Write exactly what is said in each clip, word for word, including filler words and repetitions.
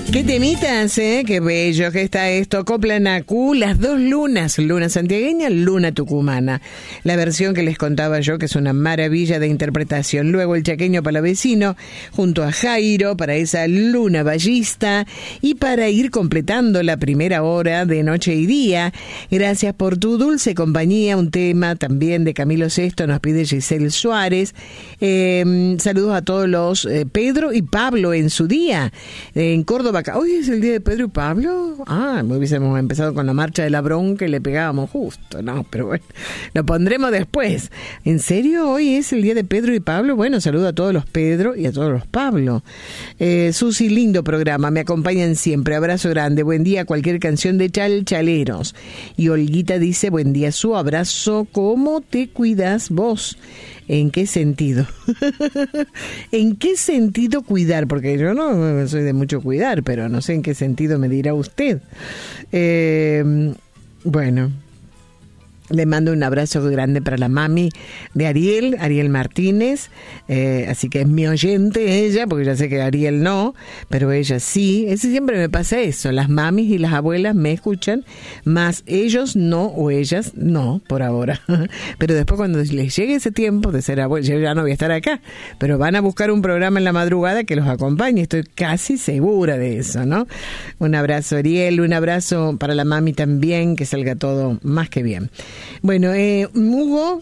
Qué temitas, ¿eh? Qué bello que está esto. Copla Nacú, las dos lunas, luna santiagueña, luna tucumana. La versión que les contaba yo, que es una maravilla de interpretación. Luego el chaqueño palavecino, junto a Jairo, para esa luna ballista. Y para ir completando la primera hora de Noche y Día, gracias por tu dulce compañía. Un tema también de Camilo Sesto, nos pide Giselle Suárez. Eh, saludos a todos los eh, Pedro y Pablo en su día, eh, en Córdoba. Hoy es el día de Pedro y Pablo. Ah, hubiésemos empezado con la marcha de la bronca y le pegábamos justo. No, pero bueno, lo pondremos después. ¿En serio hoy es el día de Pedro y Pablo? Bueno, saludo a todos los Pedro y a todos los Pablo. Eh, Susi, lindo programa, me acompañan siempre. Abrazo grande, buen día, cualquier canción de Chalchaleros. Y Olguita dice, buen día, su abrazo, ¿cómo te cuidas vos? ¿En qué sentido? ¿En qué sentido cuidar? Porque yo no soy de mucho cuidar, pero no sé en qué sentido me dirá usted. Eh, bueno, le mando un abrazo grande para la mami de Ariel, Ariel Martínez, eh, así que es mi oyente ella, porque ya sé que Ariel no, pero ella sí. Ese siempre me pasa eso, las mamis y las abuelas me escuchan, más ellos no, o ellas no, por ahora. Pero después cuando les llegue ese tiempo de ser abuela, yo ya no voy a estar acá, pero van a buscar un programa en la madrugada que los acompañe, estoy casi segura de eso, ¿no? Un abrazo Ariel, un abrazo para la mami también, que salga todo más que bien. Bueno, eh, Hugo,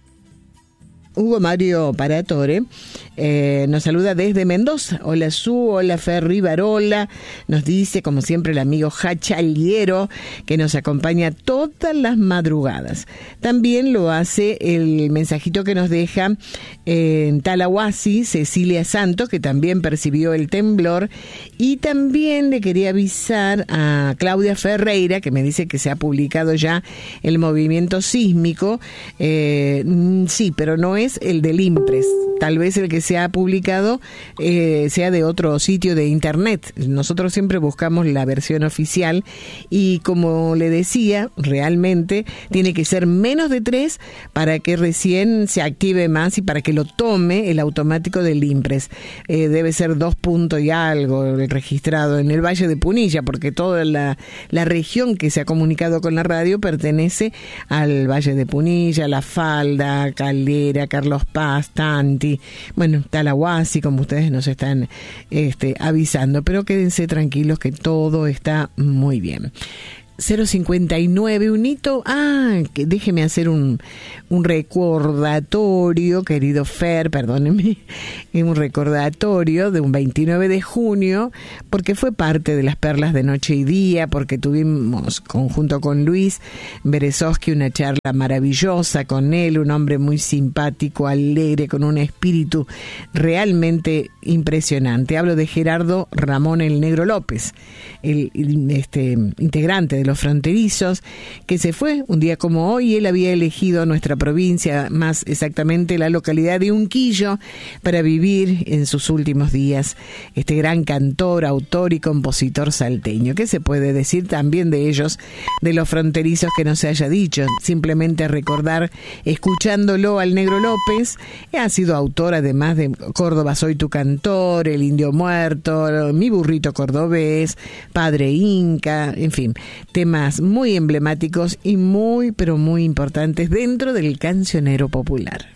Hugo Mario Paratore eh, nos saluda desde Mendoza. Hola Su, hola Ferri Barola. Nos dice, como siempre, el amigo Hachaliero, que nos acompaña todas las madrugadas. También lo hace el mensajito que nos deja eh, en Talahuasi, Cecilia Santos, que también percibió el temblor. Y también le quería avisar a Claudia Ferreira, que me dice que se ha publicado ya el movimiento sísmico. Eh, sí, pero no es el del IMPRES. Tal vez el que se ha publicado eh, sea de otro sitio de internet. Nosotros siempre buscamos la versión oficial y, como le decía, realmente tiene que ser menos de tres para que recién se active más y para que lo tome el automático del IMPRES. Eh, debe ser dos puntos y algo registrado en el Valle de Punilla, porque toda la, la región que se ha comunicado con la radio pertenece al Valle de Punilla, La Falda, Caldera, Carlos Paz, Tanti, bueno, Talahuasi, como ustedes nos están este, avisando, pero quédense tranquilos que todo está muy bien. cero cincuenta y nueve, un hito. Ah, que déjeme hacer un, un recordatorio, querido Fer, perdónenme, un recordatorio de un veintinueve de junio, porque fue parte de las perlas de Noche y Día, porque tuvimos, conjunto con Luis Berezovsky, una charla maravillosa con él, un hombre muy simpático, alegre, con un espíritu realmente impresionante. Hablo de Gerardo Ramón el Negro López, el, este integrante de Los Fronterizos, que se fue un día como hoy. Él había elegido nuestra provincia, más exactamente la localidad de Unquillo, para vivir en sus últimos días. Este gran cantor, autor y compositor salteño. ¿Qué se puede decir también de ellos, de Los Fronterizos, que no se haya dicho? Simplemente recordar, escuchándolo al Negro López, ha sido autor además de Córdoba Soy tu Cantor, El Indio Muerto, Mi Burrito Cordobés, Padre Inca, en fin, temas muy emblemáticos y muy, pero muy importantes dentro del cancionero popular.